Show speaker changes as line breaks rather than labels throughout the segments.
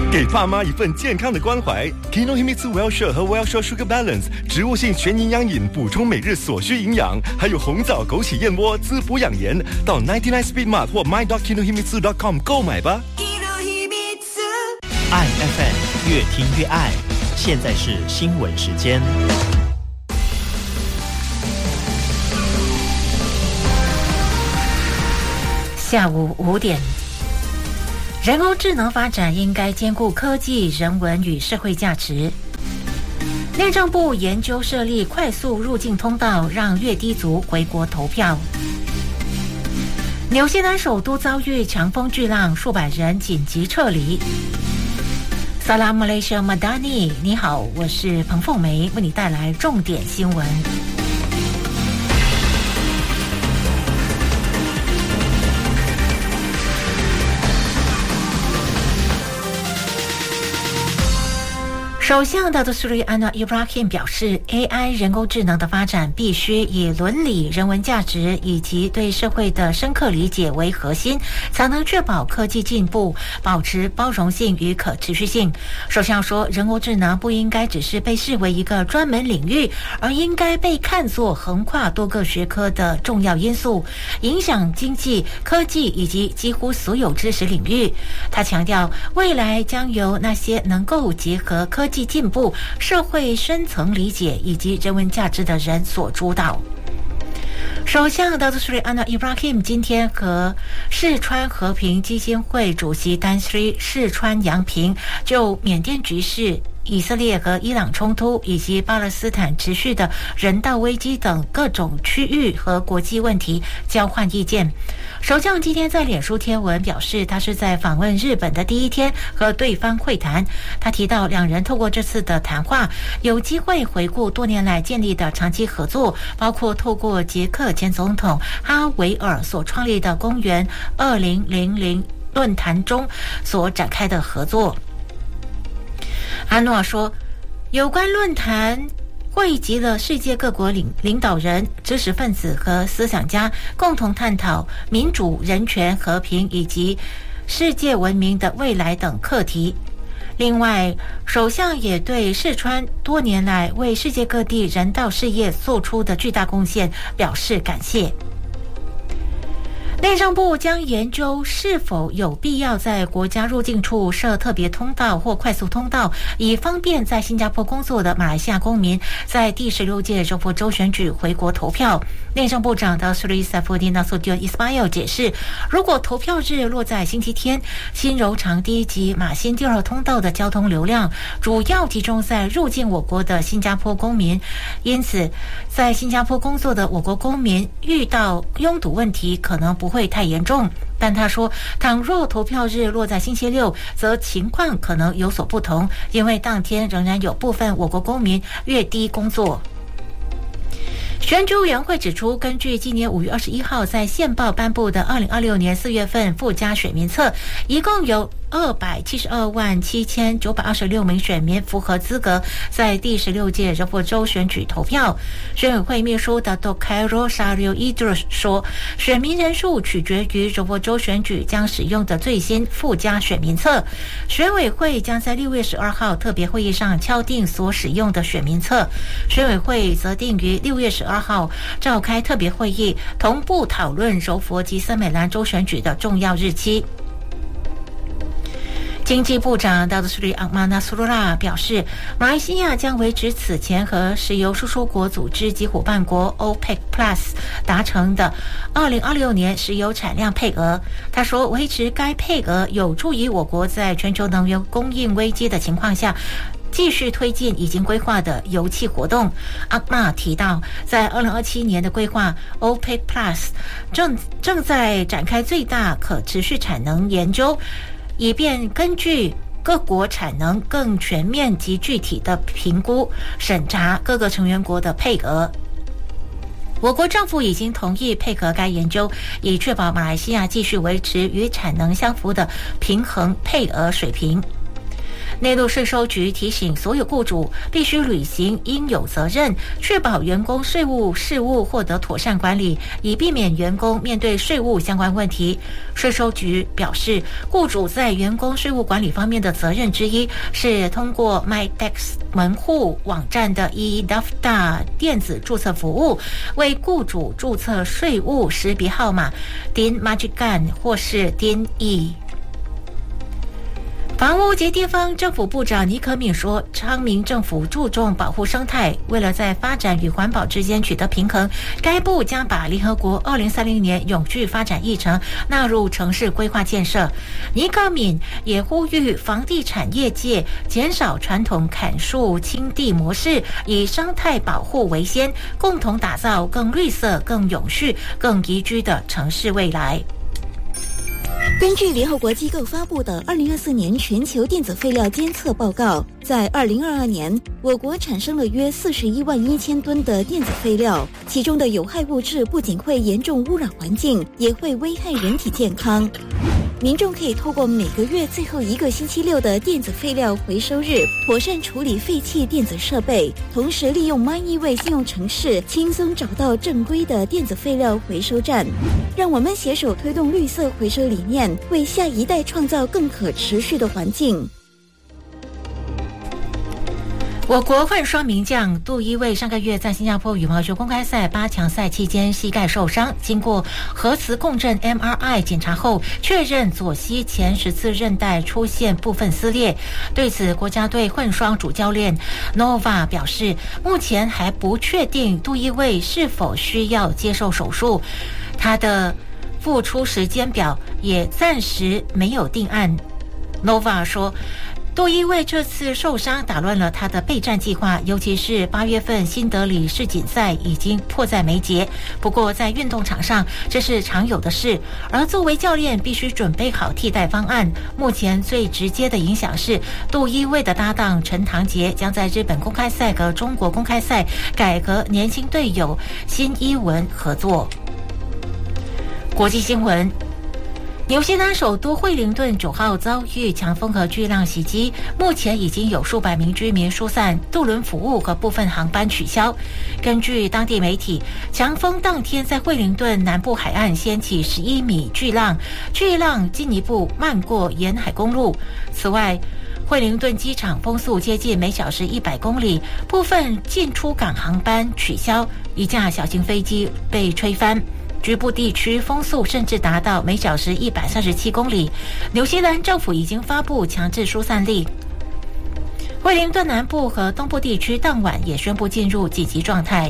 给爸妈一份健康的关怀。Kinohimitsu Well-Share 和 Well-Share Sugar Balance 植物性全营养饮，补充每日所需营养，还有红枣枸杞燕窝滋补养颜。到99 Speed Mart 或 my.kinohimitsu.com 购买吧。
爱 FM 越听越爱，现在是新闻时间。
下午5点。人工智能发展应该兼顾科技、人文与社会价值。内政部研究设立快速入境通道，让越低族回国投票。纽西兰首都遭遇强风巨浪，数百人紧急撤离。Salam Malaysia Madani， 你好，我是彭凤梅，为你带来重点新闻。首相达多斯里安诺伊布拉辛表示 ，AI 人工智能的发展必须以伦理、人文价值以及对社会的深刻理解为核心，才能确保科技进步，保持包容性与可持续性。首相说，人工智能不应该只是被视为一个专门领域，而应该被看作横跨多个学科的重要因素，影响经济、科技以及几乎所有知识领域。他强调，未来将由那些能够结合科技进步、社会深层理解以及人文价值的人所主导。首相达多斯里安诺伊布拉辛今天和四川和平基金会主席丹斯里四川杨平就缅甸局势、以色列和伊朗冲突以及巴勒斯坦持续的人道危机等各种区域和国际问题交换意见。首相今天在脸书贴文表示，他是在访问日本的第一天和对方会谈。他提到，两人透过这次的谈话，有机会回顾多年来建立的长期合作，包括透过捷克前总统哈维尔所创立的公元2000论坛中所展开的合作。安诺说，有关论坛汇集了世界各国领导人、知识分子和思想家，共同探讨民主、人权、和平以及世界文明的未来等课题。另外，首相也对四川多年来为世界各地人道事业做出的巨大贡献表示感谢。内政部将研究是否有必要在国家入境处设特别通道或快速通道，以方便在新加坡工作的马来西亚公民在第16届柔佛州选举回国投票。内政部长的Sri Saifuddin Nasution Ismail 解释，如果投票日落在星期天，新柔长堤及马新第2通道的交通流量主要集中在入境我国的新加坡公民，因此在新加坡工作的我国公民遇到拥堵问题可能不会太严重。但他说，倘若投票日落在星期六，则情况可能有所不同，因为当天仍然有部分我国公民越低工作。选举委员会指出，根据今年5月21号在宪报颁布的2026年4月份附加选民册，一共有2727926名选民符合资格在第16届柔佛州选举投票。选委会秘书的 Dr. Sario Idrus 说，选民人数取决于柔佛州选举将使用的最新附加选民册。选委会将在6月12号特别会议上敲定所使用的选民册。选委会则定于6月12号召开特别会议，同步讨论柔佛及森美兰州选举的重要日期。经济部长达多斯里阿马纳苏罗拉表示，马来西亚将维持此前和石油输出国组织及伙伴国 OPEC Plus 达成的2026年石油产量配额。他说，维持该配额有助于我国在全球能源供应危机的情况下继续推进已经规划的油气活动。阿玛提到，在2027年的规划 OPEC Plus 正在展开最大可持续产能研究，以便根据各国产能更全面及具体的评估审查各个成员国的配额。我国政府已经同意配合该研究，以确保马来西亚继续维持与产能相符的平衡配额水平。 内陆税收局提醒所有雇主必须履行应有责任，确保员工税务事务获得妥善管理，以避免员工面对税务相关问题。税收局表示，雇主在员工税务管理方面的责任之一是通过 MyTax 门户网站的 eDAFTA 电子注册服务，为雇主注册税务识别号码 DIN Majikan 或是 DIN E。房屋及地方政府部长倪可敏说，昌明政府注重保护生态，为了在发展与环保之间取得平衡，该部将把联合国2030年永续发展议程纳入城市规划建设。倪可敏也呼吁房地产业界减少传统砍树清地模式，以生态保护为先，共同打造更绿色、更永续、更宜居的城市未来。
根据联合国机构发布的2024年全球电子废料监测报告，在2022年，我国产生了约41万1000吨的电子废料，其中的有害物质不仅会严重污染环境，也会危害人体健康。民众可以透过每个月最后一个星期六的电子废料回收日，妥善处理废弃电子设备，同时利用 MyEWay 信用程式轻松找到正规的电子废料回收站。让我们携手推动绿色回收理念，为下一代创造更可持续的环境。
我国混双名将杜一卫上个月在新加坡羽毛球公开赛8强赛期间膝盖受伤，经过核磁共振 MRI 检查后，确认左膝前10字韧带出现部分撕裂。对此，国家队混双主教练 Nova 表示，目前还不确定杜一卫是否需要接受手术，他的复出时间表也暂时没有定案。Nova 说，杜一卫这次受伤打乱了他的备战计划，尤其是8月份新德里世锦赛已经迫在眉睫。不过在运动场上这是常有的事，而作为教练必须准备好替代方案。目前最直接的影响是，杜一卫的搭档陈堂杰将在日本公开赛和中国公开赛改和年轻队友辛伊文合作。国际新闻，纽西兰首都惠灵顿9号遭遇强风和巨浪袭击，目前已经有数百名居民疏散，渡轮服务和部分航班取消。根据当地媒体，强风当天在惠灵顿南部海岸掀起11米巨浪，巨浪进一步漫过沿海公路。此外，惠灵顿机场风速接近每小时100公里，部分进出港航班取消，一架小型飞机被吹翻。局部地区风速甚至达到每小时137公里。纽西兰政府已经发布强制疏散令，惠灵顿南部和东部地区当晚也宣布进入紧急状态。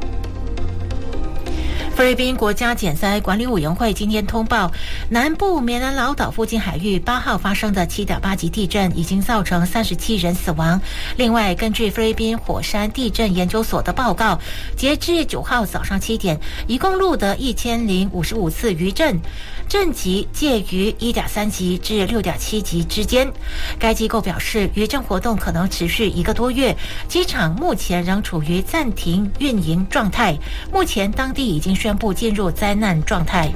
菲律宾国家减灾管理委员会今天通报，南部棉兰老岛附近海域8号发生的7.8级地震已经造成37人死亡。另外，根据菲律宾火山地震研究所的报告，截至9号早上7点，一共录得1055次余震，震级介于1.3级至6.7级之间。该机构表示，余震活动可能持续1个多月，机场目前仍处于暂停运营状态。目前当地已经宣布进入灾难状态。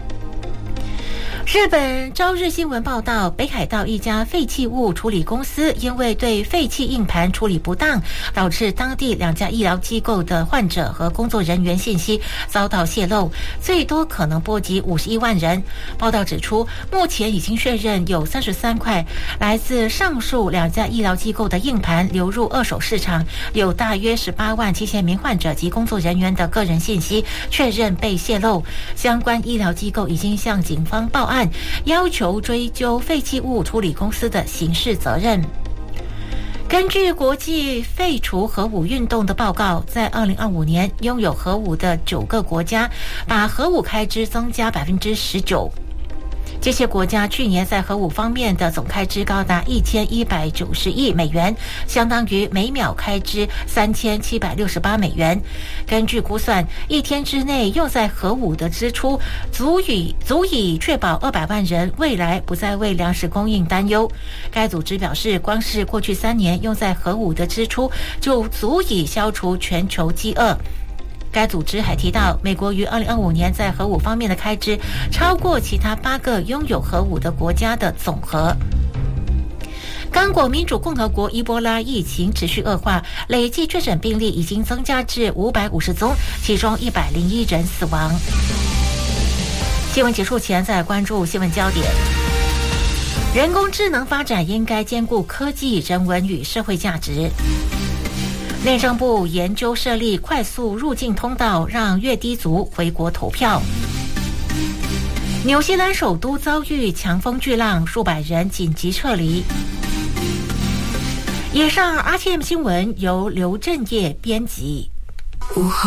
日本朝日新闻报道，北海道一家废弃物处理公司因为对废弃硬盘处理不当，导致当地2家医疗机构的患者和工作人员信息遭到泄露，最多可能波及51万人。报道指出，目前已经确认有33块来自上述2家医疗机构的硬盘流入二手市场，有大约18万7千名患者及工作人员的个人信息确认被泄露。相关医疗机构已经向警方报案，要求追究废弃物处理公司的刑事责任。根据国际废除核武运动的报告，在2025年，拥有核武的9个国家把核武开支增加19%。这些国家去年在核武方面的总开支高达1190亿美元，相当于每秒开支3768美元。根据估算，一天之内用在核武的支出足以确保200万人未来不再为粮食供应担忧。该组织表示，光是过去3年用在核武的支出就足以消除全球饥饿。该组织还提到，美国于2025年在核武方面的开支超过其他8个拥有核武的国家的总和。 刚果民主共和国伊波拉疫情持续恶化，累计确诊病例已经增加至550宗，其中101人死亡。新闻结束前，再关注新闻焦点。人工智能发展应该兼顾科技、人文与社会价值。内政部研究设立快速入境通道，让越低族回国投票。纽西兰首都遭遇强风巨浪，数百人紧急撤离。以上 RTM 新闻由刘振业编辑。